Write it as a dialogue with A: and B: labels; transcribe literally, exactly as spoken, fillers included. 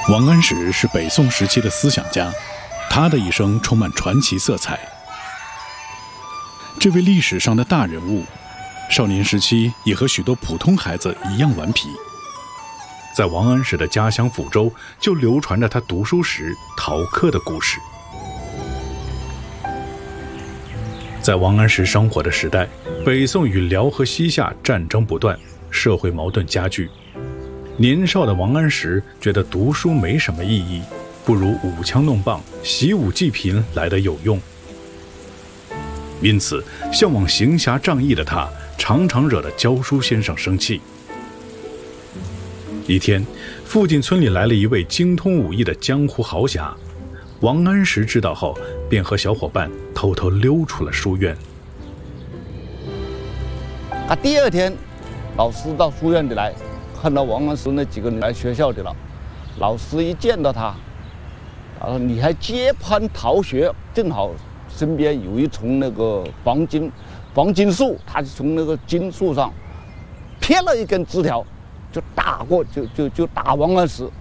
A: 王安石是北宋时期的思想家，他的一生充满传奇色彩。这位历史上的大人物，少年时期也和许多普通孩子一样顽皮。在王安石的家乡抚州，就流传着他读书时逃课的故事。在王安石生活的时代，北宋与辽和西夏战争不断，社会矛盾加剧。年少的王安石觉得读书没什么意义，不如舞枪弄棒、习武济贫来得有用。因此，向往行侠仗义的他，常常惹得教书先生生气。一天，附近村里来了一位精通武艺的江湖豪侠，王安石知道后，便和小伙伴偷偷溜出了书院。
B: 啊，第二天，老师到书院里来，看到王安石那几个人来学校的了。老师一见到他，啊，你还接攀逃学，正好身边有一丛那个黄金黄金树，他就从那个金树上撇了一根枝条，就打过，就就就打王安石。